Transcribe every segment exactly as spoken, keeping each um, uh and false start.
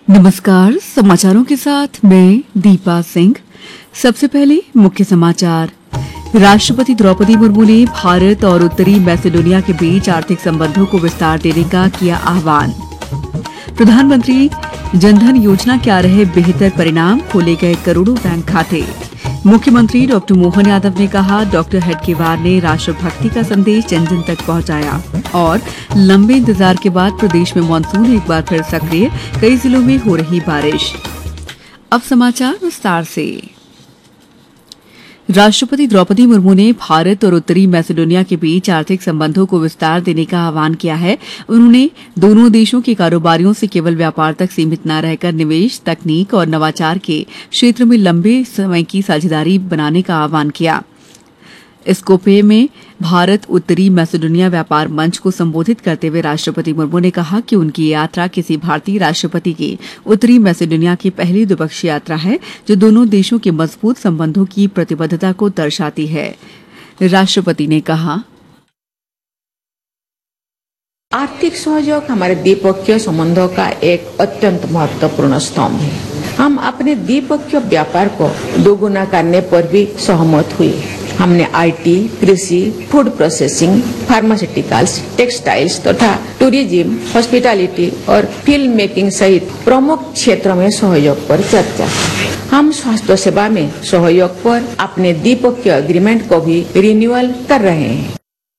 नमस्कार। समाचारों के साथ मैं दीपा सिंह। सबसे पहले मुख्य समाचार। राष्ट्रपति द्रौपदी मुर्मू ने भारत और उत्तरी मैसेडोनिया के बीच आर्थिक संबंधों को विस्तार देने का किया आह्वान। प्रधानमंत्री जनधन योजना के आ रहे बेहतर परिणाम, खोले गए करोड़ों बैंक खाते। मुख्यमंत्री डॉक्टर मोहन यादव ने कहा, डॉक्टर हेडगेवार ने राष्ट्रभक्ति का संदेश जन जन तक पहुंचाया। और लंबे इंतजार के बाद प्रदेश में मानसून एक बार फिर सक्रिय, कई जिलों में हो रही बारिश। अब समाचार विस्तार से। राष्ट्रपति द्रौपदी मुर्मू ने भारत और उत्तरी मैसेडोनिया के बीच आर्थिक संबंधों को विस्तार देने का आह्वान किया है। उन्होंने दोनों देशों के कारोबारियों से केवल व्यापार तक सीमित न रहकर निवेश, तकनीक और नवाचार के क्षेत्र में लंबे समय की साझेदारी बनाने का आह्वान किया। स्कोपे में भारत उत्तरी मैसेडोनिया व्यापार मंच को संबोधित करते हुए राष्ट्रपति मुर्मू ने कहा कि उनकी यात्रा किसी भारतीय राष्ट्रपति की उत्तरी मैसेडोनिया की पहली द्विपक्षीय यात्रा है, जो दोनों देशों के मजबूत संबंधों की प्रतिबद्धता को दर्शाती है। राष्ट्रपति ने कहा, आर्थिक सहयोग हमारे द्विपक्षीय संबंधों का एक अत्यंत महत्वपूर्ण स्तंभ है। हम अपने द्विपक्षीय व्यापार को दोगुना करने पर भी सहमत हुए। हमने आईटी, कृषि, फूड प्रोसेसिंग, फार्मास्यूटिकल्स, टेक्सटाइल्स तथा टूरिज्म, हॉस्पिटैलिटी और फिल्म मेकिंग सहित प्रमुख क्षेत्रों में सहयोग पर चर्चा की। हम स्वास्थ्य सेवा में सहयोग पर अपने द्विपक्षीय एग्रीमेंट को भी रिन्यूअल कर रहे हैं।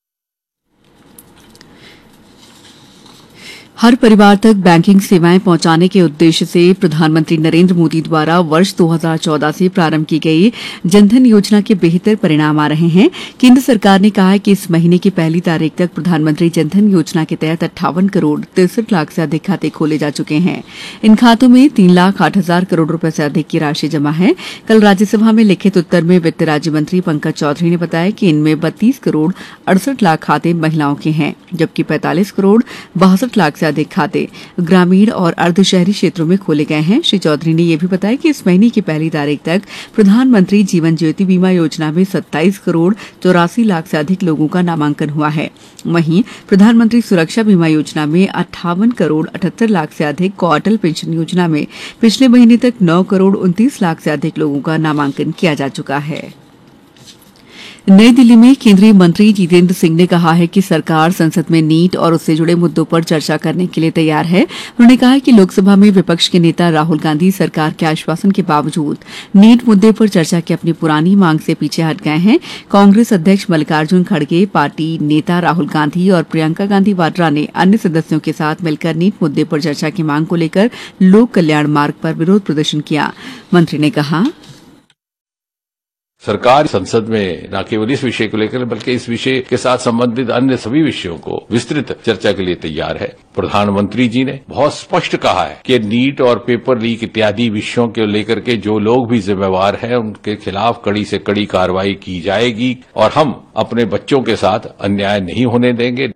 हर परिवार तक बैंकिंग सेवाएं पहुंचाने के उद्देश्य से प्रधानमंत्री नरेंद्र मोदी द्वारा वर्ष दो हज़ार चौदह से प्रारंभ की गई जनधन योजना के बेहतर परिणाम आ रहे हैं। केंद्र सरकार ने कहा है कि इस महीने की पहली तारीख तक प्रधानमंत्री जनधन योजना के तहत अट्ठावन करोड़ तिरसठ लाख से अधिक खाते खोले जा चुके हैं। इन खातों में तीन लाख आठ हजार करोड़ रुपए से अधिक की राशि जमा है। कल राज्यसभा में लिखित उत्तर में वित्त राज्य मंत्री पंकज चौधरी ने बताया कि इनमें बत्तीस करोड़ अड़सठ लाख खाते महिलाओं के हैं, जबकि पैंतालीस करोड़ बासठ लाख अधिक खाते ग्रामीण और अर्धशहरी क्षेत्रों में खोले गए हैं। श्री चौधरी ने यह भी बताया कि इस महीने की पहली तारीख तक प्रधानमंत्री जीवन ज्योति बीमा योजना में सत्ताईस करोड़ चौरासी लाख से अधिक लोगों का नामांकन हुआ है। वहीं प्रधानमंत्री सुरक्षा बीमा योजना में अट्ठावन करोड़ अठहत्तर लाख से अधिक और अटल पेंशन योजना में पिछले महीने तक नौ करोड़ उनतीस लाख से अधिक लोगों का नामांकन किया जा चुका है। नई दिल्ली में केंद्रीय मंत्री जितेंद्र सिंह ने कहा है कि सरकार संसद में नीट और उससे जुड़े मुद्दों पर चर्चा करने के लिए तैयार है। उन्होंने कहा कि लोकसभा में विपक्ष के नेता राहुल गांधी सरकार के आश्वासन के बावजूद नीट मुद्दे पर चर्चा की अपनी पुरानी मांग से पीछे हट गए हैं। कांग्रेस अध्यक्ष मल्लिकार्जुन खड़गे, पार्टी नेता राहुल गांधी और प्रियंका गांधी वाड्रा ने अन्य सदस्यों के साथ मिलकर नीट मुद्दे पर चर्चा की मांग को लेकर लोक कल्याण मार्ग पर विरोध प्रदर्शन किया। मंत्री ने कहा, सरकार संसद में न केवल इस विषय को लेकर बल्कि इस विषय के साथ संबंधित अन्य सभी विषयों को विस्तृत चर्चा के लिए तैयार है। प्रधानमंत्री जी ने बहुत स्पष्ट कहा है कि नीट और पेपर लीक इत्यादि विषयों को लेकर के जो लोग भी जिम्मेवार हैं उनके खिलाफ कड़ी से कड़ी कार्रवाई की जाएगी और हम अपने बच्चों के साथ अन्याय नहीं होने देंगे।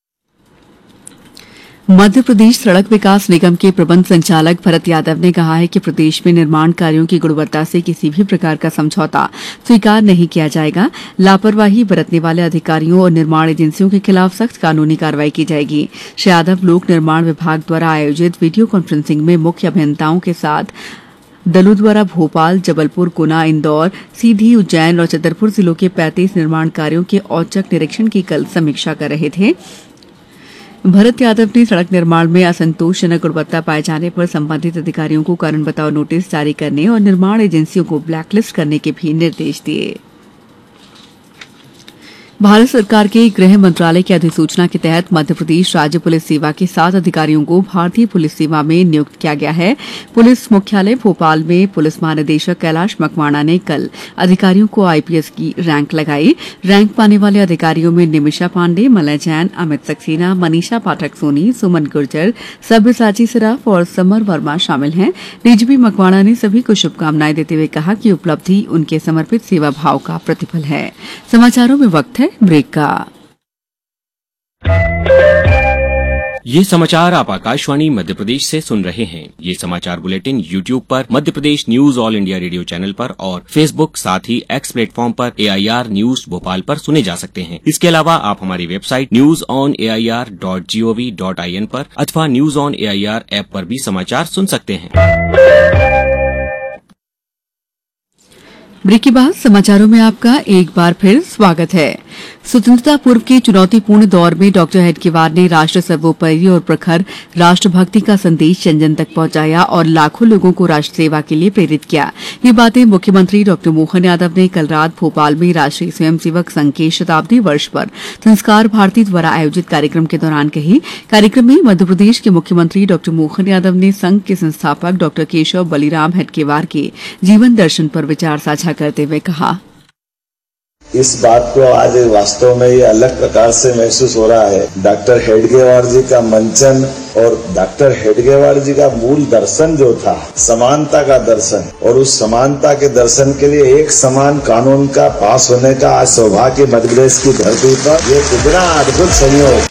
मध्य प्रदेश सड़क विकास निगम के प्रबंध संचालक भरत यादव ने कहा है कि प्रदेश में निर्माण कार्यों की गुणवत्ता से किसी भी प्रकार का समझौता स्वीकार नहीं किया जाएगा। लापरवाही बरतने वाले अधिकारियों और निर्माण एजेंसियों के खिलाफ सख्त कानूनी कार्रवाई की जाएगी। श्री यादव लोक निर्माण विभाग द्वारा आयोजित वीडियो कॉन्फ्रेंसिंग में मुख्य अभियंताओं के साथ दलों द्वारा भोपाल, जबलपुर, गुना, इंदौर, सीधी, उज्जैन और छतरपुर जिलों के पैंतीस निर्माण कार्यों के औचक निरीक्षण की कल समीक्षा कर रहे थे। भरत यादव ने सड़क निर्माण में असंतोषजनक गुणवत्ता पाए जाने पर संबंधित अधिकारियों को कारण बताओ नोटिस जारी करने और निर्माण एजेंसियों को ब्लैकलिस्ट करने के भी निर्देश दिए। भारत सरकार के गृह मंत्रालय की अधिसूचना के तहत मध्य प्रदेश राज्य पुलिस सेवा के सात अधिकारियों को भारतीय पुलिस सेवा में नियुक्त किया गया है। पुलिस मुख्यालय भोपाल में पुलिस महानिदेशक कैलाश मकवाणा ने कल अधिकारियों को आईपीएस की रैंक लगाई। रैंक पाने वाले अधिकारियों में निमिषा पांडे, मलय जैन, अमित सक्सेना, मनीषा पाठक सोनी, सुमन गुर्जर, सब्यसाची सराफ और समर वर्मा शामिल हैं। डीजीपी मकवाणा ने सभी को शुभकामनाएं देते हुए कहा कि उपलब्धि उनके समर्पित सेवा भाव का प्रतिफल है। समाचारों में वक्त है ब्रेक का। ये समाचार आप आकाशवाणी मध्य प्रदेश से सुन रहे हैं। ये समाचार बुलेटिन यूट्यूब पर Madhya Pradesh news all India radio channel पर और फेसबुक साथ ही एक्स प्लेटफॉर्म पर ए आई आर न्यूज भोपाल पर सुने जा सकते हैं। इसके अलावा आप हमारी website news on A I R dot G O V dot I N पर अथवा news on A I R app पर भी समाचार सुन सकते हैं। ब्रेक के बाद समाचारों में आपका एक बार फिर स्वागत है। स्वतंत्रता पूर्व के चुनौतीपूर्ण दौर में डॉक्टर हेडगेवार ने राष्ट्र सर्वोपरि और प्रखर राष्ट्रभक्ति का संदेश जन जन तक पहुंचाया और लाखों लोगों को राष्ट्र सेवा के लिए प्रेरित किया। ये बातें मुख्यमंत्री डॉक्टर मोहन यादव ने कल रात भोपाल में राष्ट्रीय स्वयंसेवक संघ के शताब्दी वर्ष पर संस्कार भारती द्वारा आयोजित कार्यक्रम के दौरान कही। कार्यक्रम में मध्यप्रदेश के मुख्यमंत्री डॉक्टर मोहन यादव ने संघ के संस्थापक डॉक्टर केशव बलिराम हेडगेवार के जीवन दर्शन पर विचार साझा करते हुए कहा, इस बात को आज वास्तव में ये अलग प्रकार से महसूस हो रहा है। डॉक्टर हेडगेवार जी का मंचन और डॉक्टर हेडगेवार जी का मूल दर्शन जो था समानता का दर्शन, और उस समानता के दर्शन के लिए एक समान कानून का पास होने का आज सौभाग्य मध्य प्रदेश की धरती पर ये कितना अद्भुत संयोग।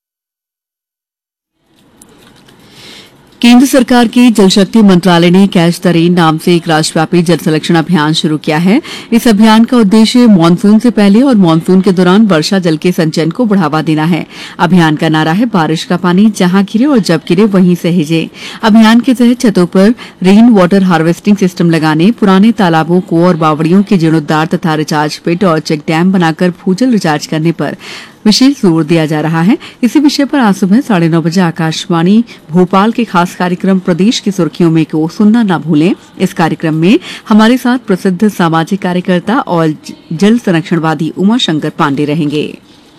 केंद्र सरकार के जल शक्ति मंत्रालय ने कैच द रेन नाम से एक राष्ट्रव्यापी जल संरक्षण अभियान शुरू किया है। इस अभियान का उद्देश्य मानसून से पहले और मानसून के दौरान वर्षा जल के संचयन को बढ़ावा देना है। अभियान का नारा है, बारिश का पानी जहां गिरे और जब गिरे वहीं सहेजे। अभियान के तहत छतों पर रेन वाटर हार्वेस्टिंग सिस्टम लगाने, पुराने तालाबों को और बावड़ियों के जीर्णोद्धार तथा रिचार्ज पिट और चेक डैम बनाकर भूजल रिचार्ज करने पर विशेष जोर दिया जा रहा है। इसी विषय पर आज सुबह साढ़े नौ बजे आकाशवाणी भोपाल के खास कार्यक्रम प्रदेश की सुर्खियों में को सुनना न भूलें। इस कार्यक्रम में हमारे साथ प्रसिद्ध सामाजिक कार्यकर्ता और जल संरक्षणवादी उमा शंकर पांडे रहेंगे।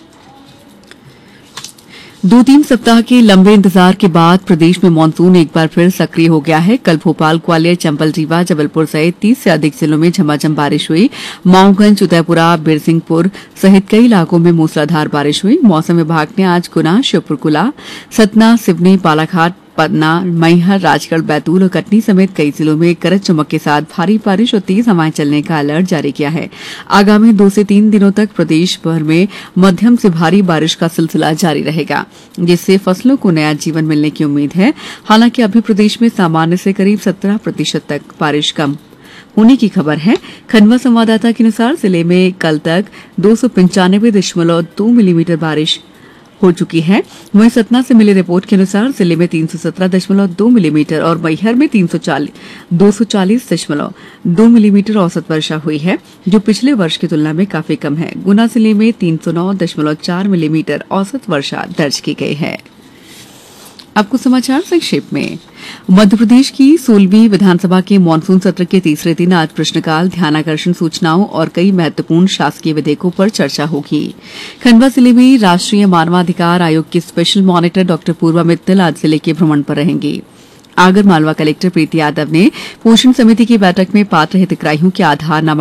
दो तीन सप्ताह के लंबे इंतजार के बाद प्रदेश में मानसून एक बार फिर सक्रिय हो गया है। कल भोपाल, ग्वालियर, चंबल, रीवा, जबलपुर सहित तीस से अधिक जिलों में झमाझम बारिश हुई। माऊगंज, उदयपुरा, बिरसिंहपुर सहित कई इलाकों में मूसलाधार बारिश हुई। मौसम विभाग ने आज गुना, श्योपुरकुला, सतना, सिवनी, बालाघाट, पन्ना, मैहर, राजगढ़, बैतूल और कटनी समेत कई जिलों में गरज चमक के साथ भारी बारिश और तेज हवाएं चलने का अलर्ट जारी किया है। आगामी दो से तीन दिनों तक प्रदेश भर में मध्यम से भारी बारिश का सिलसिला जारी रहेगा, जिससे फसलों को नया जीवन मिलने की उम्मीद है। हालांकि अभी प्रदेश में सामान्य से करीब सत्रह प्रतिशत तक बारिश कम होने की खबर है। खंडवा संवाददाता के अनुसार जिले में कल तक दो सौ पंचानवे दशमलव दो मिलीमीटर बारिश हो चुकी है। वहीं सतना से मिली रिपोर्ट के अनुसार जिले में तीन सौ सत्रह दशमलव दो मिलीमीटर और मैहर में तीन सौ चालीस दो सौ चालीस दशमलव दो मिलीमीटर औसत वर्षा हुई है, जो पिछले वर्ष की तुलना में काफी कम है। गुना जिले में तीन सौ नौ दशमलव चार मिलीमीटर औसत वर्षा दर्ज की गई है। आपको समाचार संक्षेप में। मध्य प्रदेश की सोलहवीं विधानसभा के मानसून सत्र के तीसरे दिन आज प्रश्नकाल, ध्यानाकर्षण सूचनाओं और कई महत्वपूर्ण शासकीय विधेयकों पर चर्चा होगी। खंडवा जिले में राष्ट्रीय मानवाधिकार आयोग की स्पेशल मॉनिटर डॉक्टर पूर्वा मित्तल आज जिले के भ्रमण पर रहेंगी। आगर मालवा कलेक्टर प्रीति यादव ने पोषण समिति की बैठक में पात्र हितग्राहियों के आधार